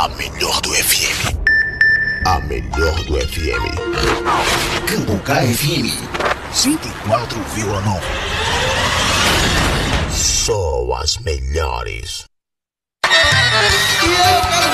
A melhor do FM. A melhor do FM. Cambucá FM 104,9. Só as melhores. E aí, galera?